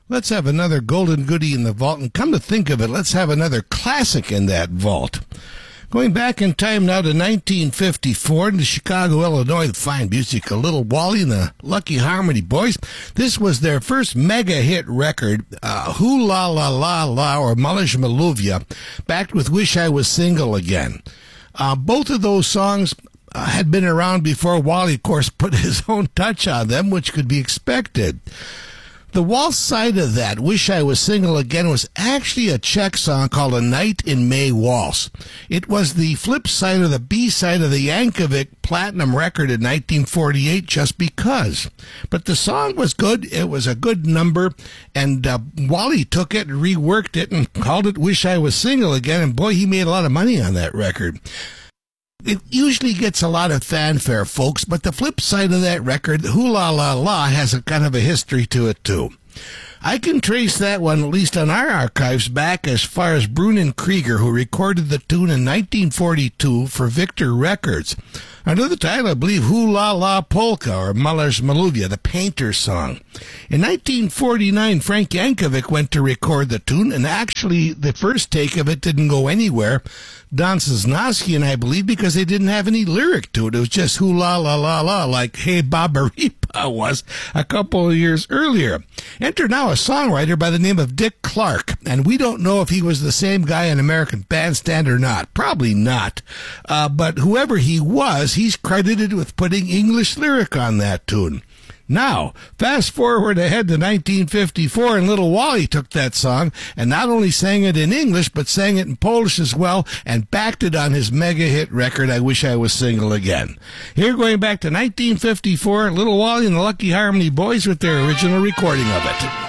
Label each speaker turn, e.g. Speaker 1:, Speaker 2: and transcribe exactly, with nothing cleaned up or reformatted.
Speaker 1: Let's have another golden goodie in the vault, and come to think of it, let's have another classic in that vault. Going back in time now to nineteen fifty-four in Chicago, Illinois, fine music, a Little Wally and the Lucky Harmony Boys. This was their first mega hit record, uh, Who La La La La, or Mulish Maluvia, backed with Wish I Was Single Again. Uh, both of those songs uh, had been around before Wally, of course, put his own touch on them, which could be expected. The waltz side of that, Wish I Was Single Again, was actually a Czech song called A Night in May Waltz. It was the flip side of the B-side of the Yankovic Platinum record in nineteen forty-eight, Just Because. But the song was good, it was a good number, and uh, Wally took it and reworked it and called it Wish I Was Single Again, and boy, he made a lot of money on that record. It usually gets a lot of fanfare, folks, but the flip side of that record, Who La La La, has a kind of a history to it, too. I can trace that one, at least on our archives, back as far as Brunin Krieger, who recorded the tune in nineteen forty-two for Victor Records. Under the title, I believe, Who La La Polka, or Mulish Maluvia, the Painter song. In nineteen forty-nine, Frank Yankovic went to record the tune, and actually the first take of it didn't go anywhere. Don Cisnowski and I believe, because they didn't have any lyric to it. It was just Who La La La La, like Hey Babaripa was a couple of years earlier. Enter now a songwriter by the name of Dick Clark, and we don't know if he was the same guy in American Bandstand or not. Probably not. Uh, but whoever he was, he's credited with putting English lyric on that tune. Now, fast forward ahead to nineteen fifty-four, and Little Wally took that song and not only sang it in English, but sang it in Polish as well, and backed it on his mega hit record, I Wish I Was Single Again. Here, going back to nineteen fifty-four, Little Wally and the Lucky Harmony Boys with their original recording of it.